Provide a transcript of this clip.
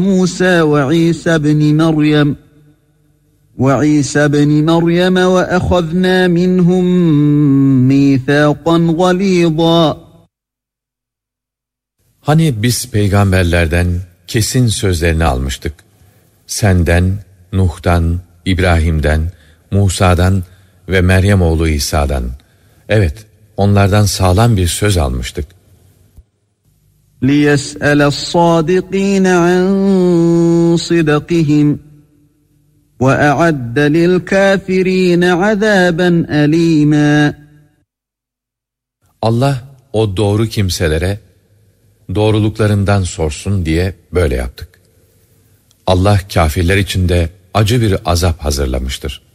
موسى وعيسى بن مريم وأخذنا منهم ميثاقا غليظا. Hani biz peygamberlerden kesin sözlerini almıştık. Senden, Nuh'tan, İbrahim'den, Musa'dan ve Meryem oğlu İsa'dan. Evet, onlardan sağlam bir söz almıştık. لِيَسْأَلَ الصَّادِقِينَ عَنْ صِدَقِهِمْ وَأَعَدَّ لِلْكَافِرِينَ عَذَابًا أَلِيمًا. Allah o doğru kimselere doğruluklarından sorsun diye böyle yaptık. Allah kâfirler için de acı bir azap hazırlamıştır.